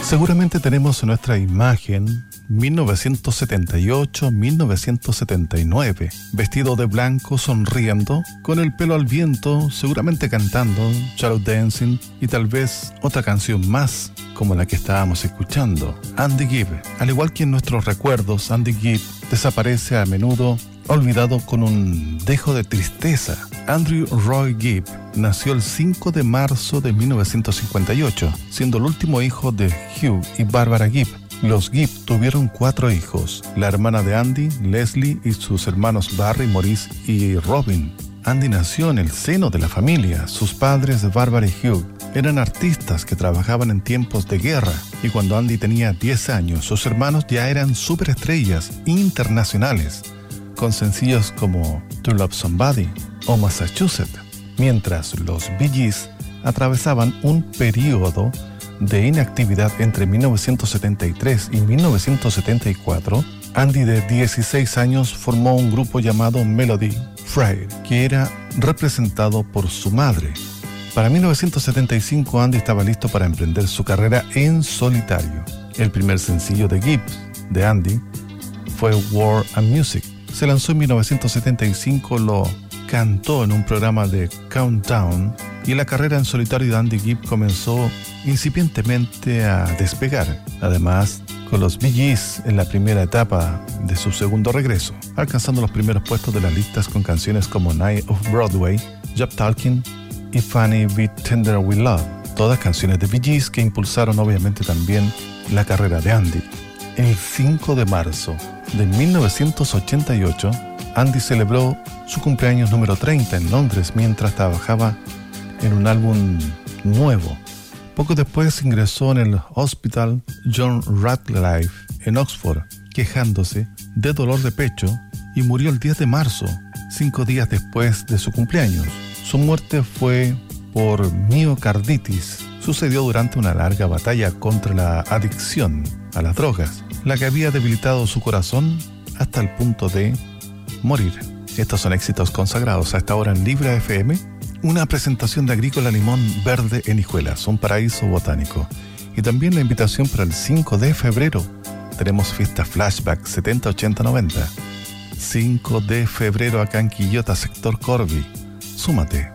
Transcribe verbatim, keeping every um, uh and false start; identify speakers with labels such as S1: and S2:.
S1: Seguramente tenemos en nuestra imagen mil novecientos setenta y ocho, mil novecientos setenta y nueve, vestido de blanco, sonriendo, con el pelo al viento, seguramente cantando Shadow Dancing y tal vez otra canción más, como la que estábamos escuchando, Andy Gibb. Al igual que en nuestros recuerdos, Andy Gibb desaparece a menudo olvidado con un dejo de tristeza. Andrew Roy Gibb nació el cinco de marzo de mil novecientos cincuenta y ocho, siendo el último hijo de Hugh y Barbara Gibb. Los Gibb tuvieron cuatro hijos, la hermana de Andy, Leslie, y sus hermanos Barry, Maurice y Robin. Andy nació en el seno de la familia. Sus padres, Barbara y Hugh, eran artistas que trabajaban en tiempos de guerra, y cuando Andy tenía diez años, sus hermanos ya eran superestrellas internacionales, con sencillos como To Love Somebody o Massachusetts, mientras los Bee Gees atravesaban un periodo de inactividad entre mil novecientos setenta y tres y mil novecientos setenta y cuatro. Andy, de dieciséis años, formó un grupo llamado Melody Friday, que era representado por su madre. Para mil novecientos setenta y cinco, Andy estaba listo para emprender su carrera en solitario. El primer sencillo de Gibb, de Andy, fue War and Music. Se lanzó en mil novecientos setenta y cinco, lo cantó en un programa de Countdown, y la carrera en solitario de Andy Gibb comenzó incipientemente a despegar. Además, con los Bee Gees en la primera etapa de su segundo regreso, alcanzando los primeros puestos de las listas con canciones como Night of Broadway, Job Talking y Funny Bit Tender We Love, todas canciones de Bee Gees que impulsaron obviamente también la carrera de Andy. El cinco de marzo de mil novecientos ochenta y ocho, Andy celebró su cumpleaños número treinta en Londres mientras trabajaba en un álbum nuevo. Poco después ingresó en el Hospital John Radcliffe en Oxford, quejándose de dolor de pecho, y murió el diez de marzo, cinco días después de su cumpleaños. Su muerte fue por miocarditis. Sucedió durante una larga batalla contra la adicción a las drogas, la que había debilitado su corazón hasta el punto de morir. Estos son éxitos consagrados a esta hora en Libra F M. Una presentación de Agrícola Limón Verde en Hijuelas, un paraíso botánico. Y también la invitación para el cinco de febrero. Tenemos fiesta Flashback setenta, ochenta, noventa. cinco de febrero acá en Quillota, sector Corby. Súmate.